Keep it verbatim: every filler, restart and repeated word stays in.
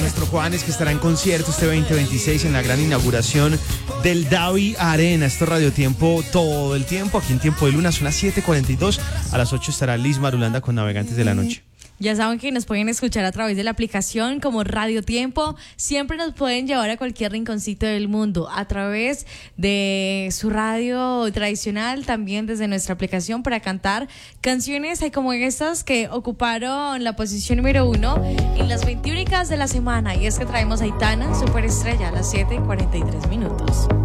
maestro Juanes, que estará en concierto este veinte veintiséis en la gran inauguración del Davi Arena. Esto es Radio Tiempo todo el tiempo, aquí en Tiempo de Luna, son las siete cuarenta y dos. A las ocho estará Liz Marulanda con Navegantes de la Noche. Ya saben que nos pueden escuchar a través de la aplicación como Radio Tiempo. Siempre nos pueden llevar a cualquier rinconcito del mundo a través de su radio tradicional, también desde nuestra aplicación, para cantar canciones como estas que ocuparon la posición número uno en las veintiúnicas de la semana. Y es que traemos a Aitana, Superestrella, a las siete cuarenta y tres minutos.